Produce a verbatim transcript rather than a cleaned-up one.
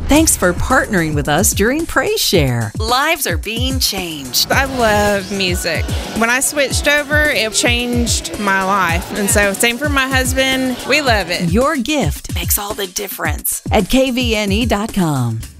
Thanks for partnering with us during Praise Share. Lives are being changed. I love music. When I switched over, it changed my life. And so same for my husband. We love it. Your gift makes all the difference at K V N E dot com.